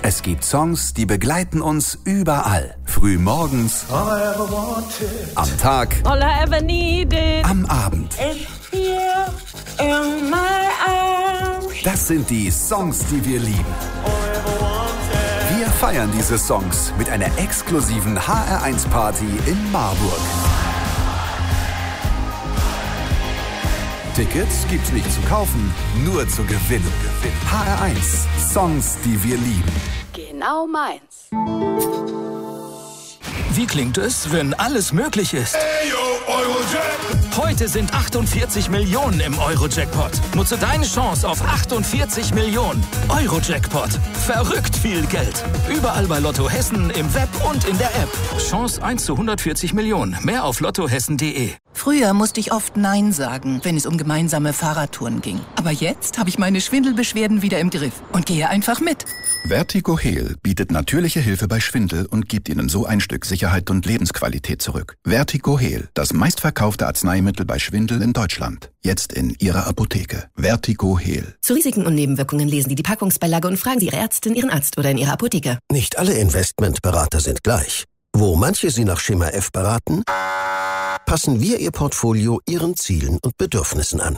Es gibt Songs, die begleiten uns überall. Früh morgens, am Tag, all I ever needed, am Abend. Das sind die Songs, die wir lieben. Wir feiern diese Songs mit einer exklusiven HR1-Party in Marburg. Tickets gibt's nicht zu kaufen, nur zu gewinnen. HR1, Songs, die wir lieben. Genau meins. Wie klingt es, wenn alles möglich ist? Heute sind 48 Millionen im Euro-Jackpot. Nutze deine Chance auf 48 Millionen. Euro-Jackpot. Verrückt viel Geld. Überall bei Lotto Hessen, im Web und in der App. Chance 1 zu 140 Millionen. Mehr auf lottohessen.de. Früher musste ich oft Nein sagen, wenn es um gemeinsame Fahrradtouren ging. Aber jetzt habe ich meine Schwindelbeschwerden wieder im Griff und gehe einfach mit. Vertigo Heal bietet natürliche Hilfe bei Schwindel und gibt Ihnen so ein Stück Sicherheit und Lebensqualität zurück. Vertigo Heal, das meistverkaufte Arzneimittel bei Schwindel in Deutschland. Jetzt in Ihrer Apotheke. Vertigo Heal. Zu Risiken und Nebenwirkungen lesen Sie die Packungsbeilage und fragen Sie Ihre Ärztin, Ihren Arzt oder in Ihrer Apotheke. Nicht alle Investmentberater sind gleich. Wo manche Sie nach Schema F beraten, passen wir Ihr Portfolio Ihren Zielen und Bedürfnissen an.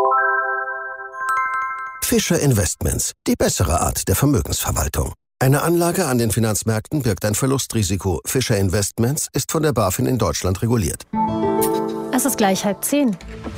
Fischer Investments, die bessere Art der Vermögensverwaltung. Eine Anlage an den Finanzmärkten birgt ein Verlustrisiko. Fischer Investments ist von der BaFin in Deutschland reguliert. Es ist gleich 9:30.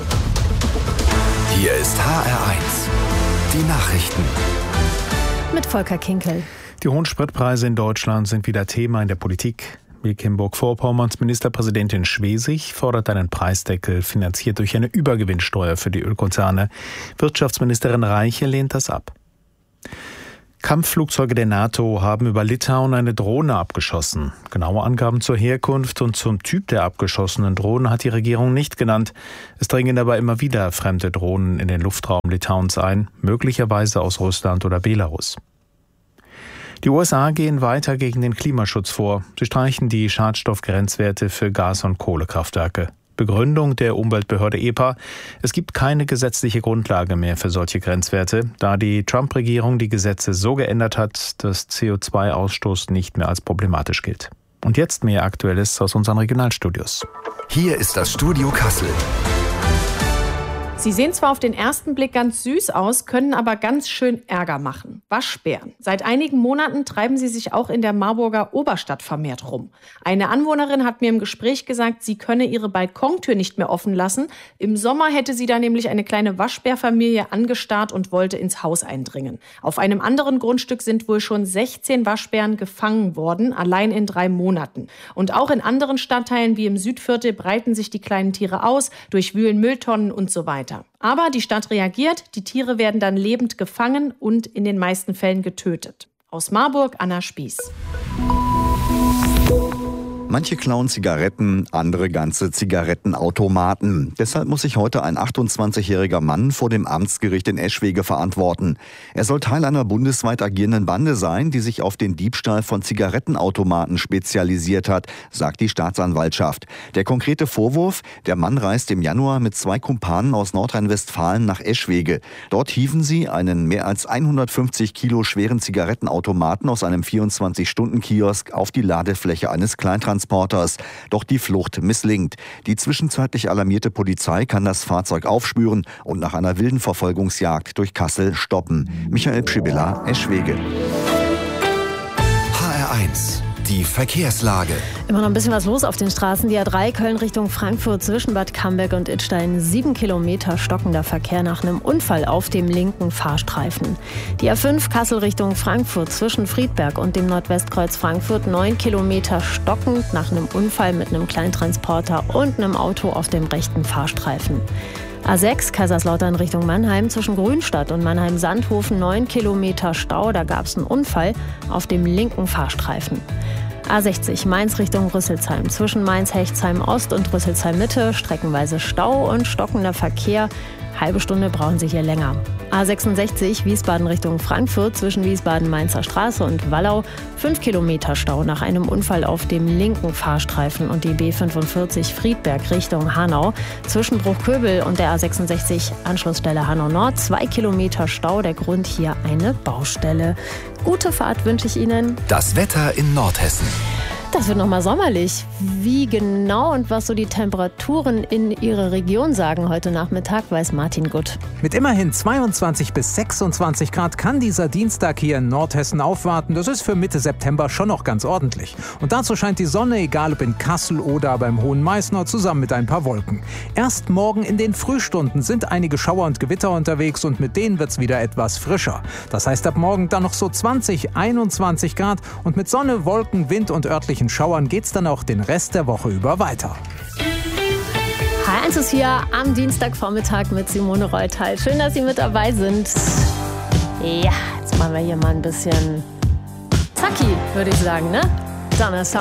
Hier ist HR1, die Nachrichten. Mit Volker Kinkel. Die hohen Spritpreise in Deutschland sind wieder Thema in der Politik. Mecklenburg-Vorpommerns Ministerpräsidentin Schwesig fordert einen Preisdeckel, finanziert durch eine Übergewinnsteuer für die Ölkonzerne. Wirtschaftsministerin Reiche lehnt das ab. Kampfflugzeuge der NATO haben über Litauen eine Drohne abgeschossen. Genaue Angaben zur Herkunft und zum Typ der abgeschossenen Drohne hat die Regierung nicht genannt. Es dringen aber immer wieder fremde Drohnen in den Luftraum Litauens ein, möglicherweise aus Russland oder Belarus. Die USA gehen weiter gegen den Klimaschutz vor. Sie streichen die Schadstoffgrenzwerte für Gas- und Kohlekraftwerke. Begründung der Umweltbehörde EPA: Es gibt keine gesetzliche Grundlage mehr für solche Grenzwerte, da die Trump-Regierung die Gesetze so geändert hat, dass CO2-Ausstoß nicht mehr als problematisch gilt. Und jetzt mehr Aktuelles aus unseren Regionalstudios. Hier ist das Studio Kassel. Sie sehen zwar auf den ersten Blick ganz süß aus, können aber ganz schön Ärger machen. Waschbären. Seit einigen Monaten treiben sie sich auch in der Marburger Oberstadt vermehrt rum. Eine Anwohnerin hat mir im Gespräch gesagt, sie könne ihre Balkontür nicht mehr offen lassen. Im Sommer hätte sie da nämlich eine kleine Waschbärfamilie angestarrt und wollte ins Haus eindringen. Auf einem anderen Grundstück sind wohl schon 16 Waschbären gefangen worden, allein in 3 Monaten. Und auch in anderen Stadtteilen wie im Südviertel breiten sich die kleinen Tiere aus, durchwühlen Mülltonnen und so weiter. Aber die Stadt reagiert, die Tiere werden dann lebend gefangen und in den meisten Fällen getötet. Aus Marburg, Anna Spieß. Manche klauen Zigaretten, andere ganze Zigarettenautomaten. Deshalb muss sich heute ein 28-jähriger Mann vor dem Amtsgericht in Eschwege verantworten. Er soll Teil einer bundesweit agierenden Bande sein, die sich auf den Diebstahl von Zigarettenautomaten spezialisiert hat, sagt die Staatsanwaltschaft. Der konkrete Vorwurf: Der Mann reist im Januar mit 2 Kumpanen aus Nordrhein-Westfalen nach Eschwege. Dort hieven sie einen mehr als 150 Kilo schweren Zigarettenautomaten aus einem 24-Stunden-Kiosk auf die Ladefläche eines Kleintransporters. Doch die Flucht misslingt. Die zwischenzeitlich alarmierte Polizei kann das Fahrzeug aufspüren und nach einer wilden Verfolgungsjagd durch Kassel stoppen. Michael Pschibilla, Eschwege. HR1, die Verkehrslage. Immer noch ein bisschen was los auf den Straßen. Die A3 Köln Richtung Frankfurt zwischen Bad Camberg und Idstein. 7 Kilometer stockender Verkehr nach einem Unfall auf dem linken Fahrstreifen. Die A5 Kassel Richtung Frankfurt zwischen Friedberg und dem Nordwestkreuz Frankfurt. 9 Kilometer stockend nach einem Unfall mit einem Kleintransporter und einem Auto auf dem rechten Fahrstreifen. A6 Kaiserslautern Richtung Mannheim zwischen Grünstadt und Mannheim-Sandhofen. 9 Kilometer Stau, da gab es einen Unfall auf dem linken Fahrstreifen. A60 Mainz Richtung Rüsselsheim zwischen Mainz-Hechtsheim Ost und Rüsselsheim Mitte. Streckenweise Stau und stockender Verkehr. Halbe Stunde brauchen Sie hier länger. A66 Wiesbaden Richtung Frankfurt zwischen Wiesbaden-Mainzer Straße und Wallau. 5 Kilometer Stau nach einem Unfall auf dem linken Fahrstreifen und die B45 Friedberg Richtung Hanau. Zwischen Bruchköbel und der A66 Anschlussstelle Hanau Nord 2 Kilometer Stau. Der Grund hier eine Baustelle. Gute Fahrt wünsche ich Ihnen. Das Wetter in Nordhessen. Das wird nochmal sommerlich. Wie genau und was so die Temperaturen in Ihrer Region sagen heute Nachmittag, weiß Martin Gutt. Mit immerhin 22 bis 26 Grad kann dieser Dienstag hier in Nordhessen aufwarten. Das ist für Mitte September schon noch ganz ordentlich. Und dazu scheint die Sonne, egal ob in Kassel oder beim Hohen Meißner, zusammen mit ein paar Wolken. Erst morgen in den Frühstunden sind einige Schauer und Gewitter unterwegs und mit denen wird es wieder etwas frischer. Das heißt ab morgen dann noch so 20, 21 Grad und mit Sonne, Wolken, Wind und örtlichen Schauern geht's dann auch den Rest der Woche über weiter. H1 ist hier am Dienstagvormittag mit Simone Reutal. Schön, dass Sie mit dabei sind. Ja, jetzt machen wir hier mal ein bisschen Zacki, würde ich sagen, ne? Donnerstag.